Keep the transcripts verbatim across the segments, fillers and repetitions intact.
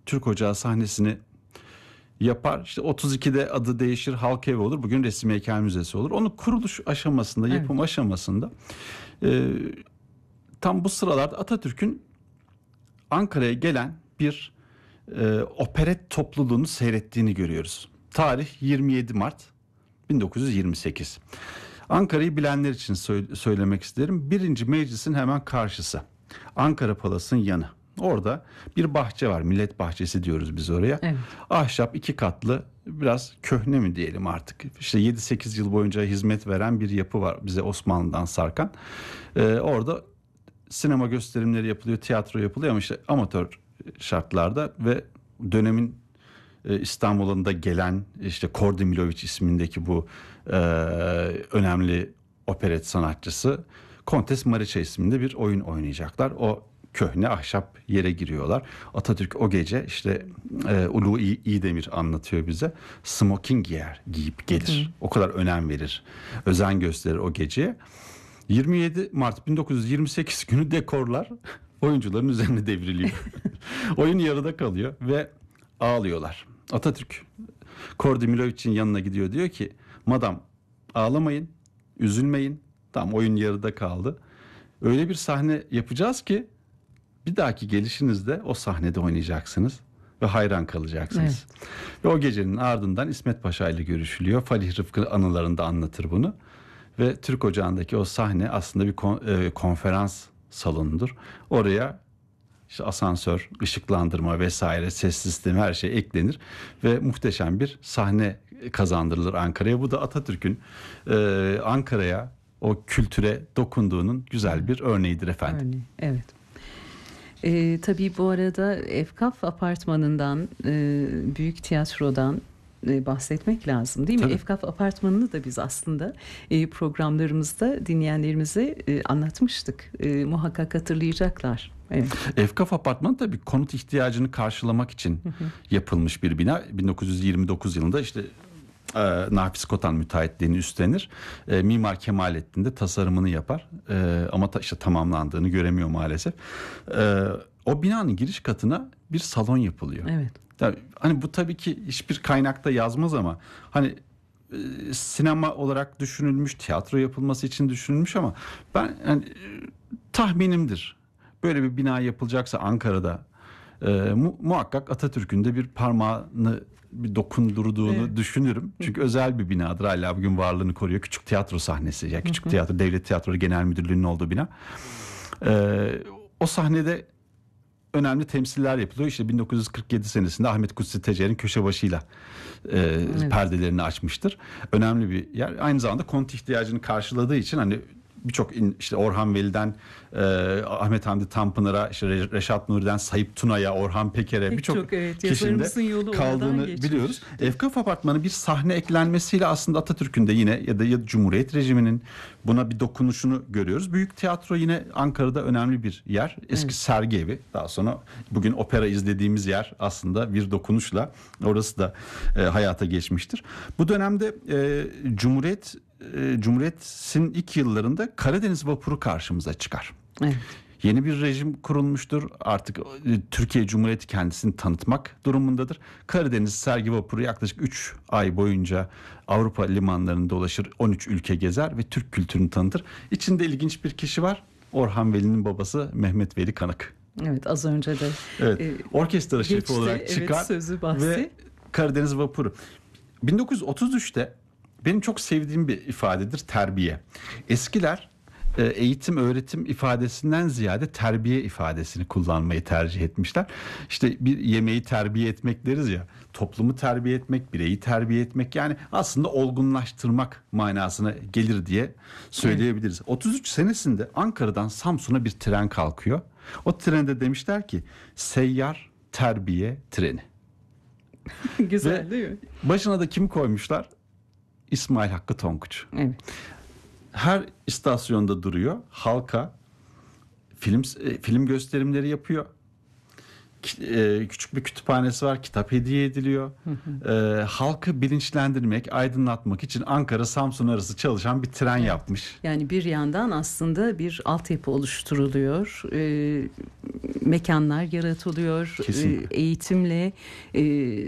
Türk Ocağı sahnesini yapar. İşte otuz ikide adı değişir, halk evi olur. Bugün Resim Heykel Müzesi olur. Onun kuruluş aşamasında, yapım evet. aşamasında e, tam bu sıralarda Atatürk'ün Ankara'ya gelen bir e, operet topluluğunu seyrettiğini görüyoruz. Tarih yirmi yedi Mart bin dokuz yüz yirmi sekiz. Ankara'yı bilenler için sö- söylemek isterim. Birinci meclisin hemen karşısı. Ankara Palas'ın yanı. Orada bir bahçe var. Millet bahçesi diyoruz biz oraya. Evet. Ahşap iki katlı, biraz köhne mi diyelim artık. İşte yedi sekiz yıl boyunca hizmet veren bir yapı var bize Osmanlı'dan sarkan. Ee, orada sinema gösterimleri yapılıyor, tiyatro yapılıyor ama işte amatör şartlarda ve dönemin e, İstanbul'un da gelen işte Kordemiloviç ismindeki bu e, önemli operet sanatçısı Kontes Mariça isminde bir oyun oynayacaklar. O köhne ahşap yere giriyorlar. Atatürk o gece işte e, Ulu İdemir anlatıyor bize. Smoking giyer, giyip gelir. Hı hı. O kadar önem verir. Özen gösterir o geceye. yirmi yedi Mart bin dokuz yüz yirmi sekiz günü dekorlar oyuncuların üzerine devriliyor. Oyun yarıda kalıyor ve ağlıyorlar. Atatürk Kordemiloviç'in yanına gidiyor, diyor ki madam ağlamayın, üzülmeyin. Tamam, oyun yarıda kaldı. Öyle bir sahne yapacağız ki bir dahaki gelişinizde o sahnede oynayacaksınız ve hayran kalacaksınız. Evet. Ve o gecenin ardından İsmet Paşa ile görüşülüyor. Falih Rıfkı anılarında anlatır bunu. Ve Türk Ocağı'ndaki o sahne aslında bir kon- e, konferans salonudur. Oraya işte asansör, ışıklandırma vesaire, ses sistemi, her şey eklenir ve muhteşem bir sahne kazandırılır Ankara'ya. Bu da Atatürk'ün e, Ankara'ya, o kültüre dokunduğunun güzel bir örneğidir efendim. Örneği, evet. Ee, tabii bu arada Efkaf Apartmanı'ndan, e, Büyük Tiyatro'dan e, bahsetmek lazım değil mi? Tabii. Efkaf Apartmanı'nı da biz aslında e, programlarımızda dinleyenlerimize e, anlatmıştık. E, muhakkak hatırlayacaklar. Evet. Efkaf Apartmanı tabii konut ihtiyacını karşılamak için hı hı. yapılmış bir bina. bin dokuz yüz yirmi dokuz yılında işte e, Nafiz Kotan müteahhitliğini üstlenir. E, Mimar Kemalettin de tasarımını yapar. E, ama ta, işte tamamlandığını göremiyor maalesef. E, o binanın giriş katına bir salon yapılıyor. Evet. Yani, hani bu tabii ki hiçbir kaynakta yazmaz ama hani e, sinema olarak düşünülmüş, tiyatro yapılması için düşünülmüş ama ben yani, e, tahminimdir. Böyle bir bina yapılacaksa Ankara'da e, mu, muhakkak Atatürk'ün de bir parmağını bir dokundurduğunu evet. düşünürüm. Çünkü özel bir binadır. Hala bugün varlığını koruyor. Küçük tiyatro sahnesi. Ya Küçük Tiyatro, Devlet Tiyatroları Genel Müdürlüğü'nün olduğu bina. E, o sahnede önemli temsiller yapılıyor. İşte bin dokuz yüz kırk yedi senesinde Ahmet Kutsi Tecer'in köşe başıyla e, evet. perdelerini açmıştır. Önemli bir yer. Aynı zamanda konut ihtiyacını karşıladığı için hani birçok in, işte Orhan Veli'den e, Ahmet Hamdi Tanpınar'a, işte Reşat Nuri'den Sayıp Tuna'ya, Orhan Peker'e birçok evet, kişinin kaldığını biliyoruz. Efkaf Apartmanı bir sahne eklenmesiyle aslında Atatürk'ün de yine ya da, ya da Cumhuriyet rejiminin buna bir dokunuşunu görüyoruz. Büyük Tiyatro yine Ankara'da önemli bir yer. Eski evet. sergi evi. Daha sonra bugün opera izlediğimiz yer aslında bir dokunuşla orası da e, hayata geçmiştir. Bu dönemde e, Cumhuriyet Cumhuriyet'in ilk yıllarında Karadeniz vapuru karşımıza çıkar. Evet. Yeni bir rejim kurulmuştur. Artık Türkiye Cumhuriyeti kendisini tanıtmak durumundadır. Karadeniz sergi vapuru yaklaşık üç ay boyunca Avrupa limanlarını dolaşır, on üç ülke gezer ve Türk kültürünü tanıtır. İçinde ilginç bir kişi var. Orhan Veli'nin babası Mehmet Veli Kanık. Evet, az önce de evet, e, orkestra şefi geçti, olarak çıkar evet, sözü bahsi. Ve Karadeniz vapuru. bin dokuz yüz otuz üçte benim çok sevdiğim bir ifadedir terbiye. Eskiler eğitim, öğretim ifadesinden ziyade terbiye ifadesini kullanmayı tercih etmişler. İşte bir yemeği terbiye etmek deriz ya, toplumu terbiye etmek, bireyi terbiye etmek, yani aslında olgunlaştırmak manasına gelir diye söyleyebiliriz. Evet. otuz üç senesinde Ankara'dan Samsun'a bir tren kalkıyor. O trende demişler ki seyyar terbiye treni. Güzel Ve değil mi? Başına da kim koymuşlar? İsmail Hakkı Tonguç. Evet. Her istasyonda duruyor. Halka film film gösterimleri yapıyor. Küçük bir kütüphanesi var. Kitap hediye ediliyor. Hı hı. E, halkı bilinçlendirmek, aydınlatmak için Ankara-Samsun arası çalışan bir tren evet. yapmış. Yani bir yandan aslında bir altyapı oluşturuluyor. E, mekanlar yaratılıyor, Kesinlikle. e, eğitimle e,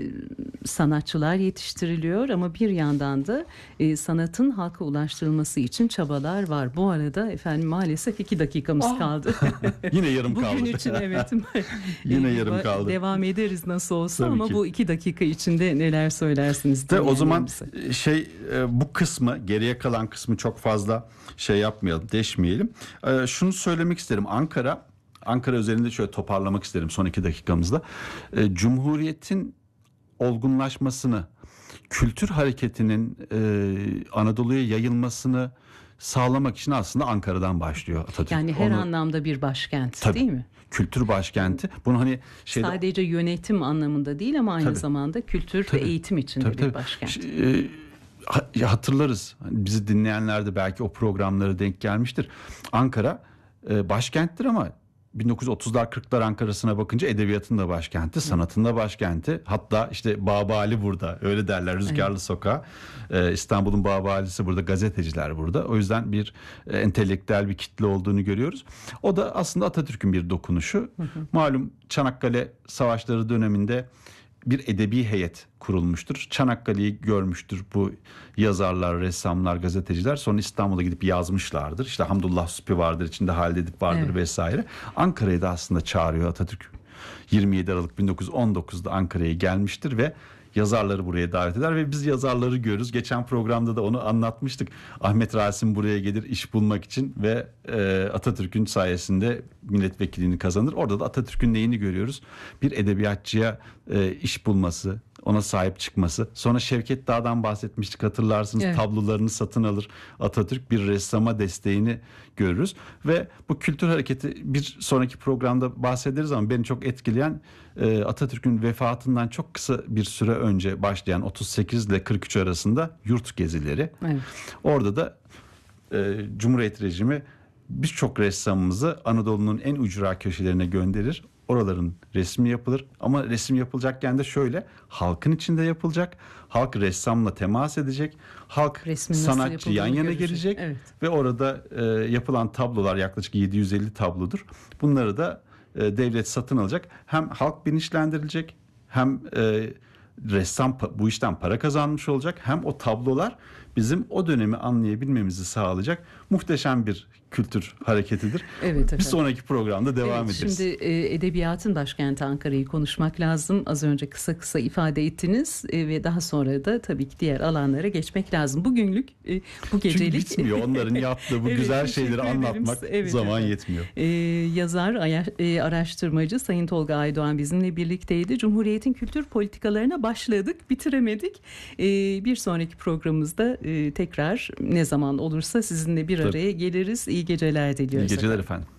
sanatçılar yetiştiriliyor ama bir yandan da e, sanatın halka ulaştırılması için çabalar var. Bu arada efendim maalesef iki dakikamız Ah! kaldı. Yine yarım Bugün kaldı. için evet. Yine E, yarım va- kaldı. Devam ederiz nasıl olsa Tabii ama ki. bu iki dakika içinde neler söylersiniz? De o zaman dinleyenlerimize? şey e, bu kısmı, geriye kalan kısmı çok fazla şey yapmayalım, deşmeyelim. E, Şunu söylemek isterim. Ankara Ankara üzerinde şöyle toparlamak isterim son iki dakikamızda. E, Cumhuriyetin olgunlaşmasını, kültür hareketinin e, Anadolu'ya yayılmasını sağlamak için aslında Ankara'dan başlıyor Atatürk. Yani her Onu- anlamda bir başkent Tabii. değil mi? kültür başkenti. Bunu hani şeyde Sadece yönetim anlamında değil ama aynı Tabii. zamanda kültür Tabii. ve eğitim için Tabii, de bir tabii. başkent. Ş- e, ha- ya hatırlarız. Hani bizi dinleyenler de belki o programlara denk gelmiştir. Ankara e, başkenttir ama bin dokuz yüz otuzlar kırklar Ankara'sına bakınca edebiyatın da başkenti, sanatın da başkenti. Hatta işte Babali burada, öyle derler, Rüzgarlı Evet. Sokağı. E, İstanbul'un Babalisi burada, gazeteciler burada. O yüzden bir e, entelektüel bir kitle olduğunu görüyoruz. O da aslında Atatürk'ün bir dokunuşu. Malum Çanakkale Savaşları döneminde bir edebi heyet kurulmuştur. Çanakkale'yi görmüştür bu yazarlar, ressamlar, gazeteciler. Sonra İstanbul'a gidip yazmışlardır. İşte Hamdullah Süpi vardır, içinde Halid Edip vardır Evet. vesaire. Ankara'yı da aslında çağırıyor Atatürk. yirmi yedi Aralık bin dokuz yüz on dokuzda Ankara'ya gelmiştir ve yazarları buraya davet eder ve biz yazarları görürüz. Geçen programda da onu anlatmıştık. Ahmet Rasim buraya gelir iş bulmak için ve e, Atatürk'ün sayesinde milletvekilliğini kazanır. Orada da Atatürk'ün neyini görüyoruz? Bir edebiyatçıya e, iş bulması, ona sahip çıkması. Sonra Şevket Dağ'dan bahsetmiştik, hatırlarsınız. Evet. Tablolarını satın alır Atatürk, bir ressama desteğini görürüz ve bu kültür hareketi bir sonraki programda bahsederiz ama beni çok etkileyen e, Atatürk'ün vefatından çok kısa bir süre önce başlayan otuz sekiz ile kırk üç arasında yurt gezileri. Evet. Orada da e, Cumhuriyet rejimi birçok ressamımızı Anadolu'nun en ücra köşelerine gönderir. Oraların resmi yapılır ama resim yapılacakken de şöyle, halkın içinde yapılacak. Halk ressamla temas edecek. Halk Resmin nasıl sanatçı yan yapıldığını yana görecek. gelecek Evet. ve orada e, yapılan tablolar yaklaşık yedi yüz elli tablodur. Bunları da e, devlet satın alacak. Hem halk bilinçlendirilecek, hem e, ressam pa- bu işten para kazanmış olacak, hem o tablolar bizim o dönemi anlayabilmemizi sağlayacak muhteşem bir kültür hareketidir. Evet Bir efendim. sonraki programda devam Evet, ederiz. şimdi e, edebiyatın başkenti Ankara'yı konuşmak lazım. Az önce kısa kısa ifade ettiniz e, ve daha sonra da tabii ki diğer alanlara geçmek lazım. Bugünlük e, bu gecelik. Çünkü bitmiyor onların yaptığı bu Evet, güzel teşekkür şeyleri ederim. anlatmak, Evet, zaman efendim. yetmiyor. Ee, yazar, aya- e, araştırmacı Sayın Tolga Aydoğan bizimle birlikteydi. Cumhuriyet'in kültür politikalarına başladık, bitiremedik. Ee, bir sonraki programımızda e, tekrar ne zaman olursa sizinle bir Tabii. araya geliriz. İyi geceler diliyoruz. İyi geceler efendim. efendim.